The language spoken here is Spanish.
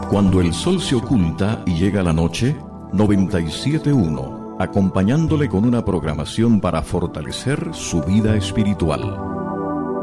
Cuando el sol se oculta y llega la noche, 97.1, acompañándole con una programación para fortalecer su vida espiritual.